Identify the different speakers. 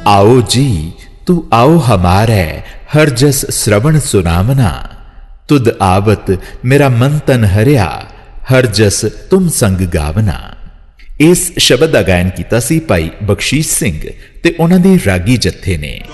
Speaker 1: आओ जी तू आओ हमारे, हर जस श्रवण सुनावना। तुद आवत मेरा मन तन हरिया, हर जस तुम संग गावना। इस शब्द का गायन किया सी भाई बख्शीश सिंह ते उन्हां दे रागी जत्थे ने।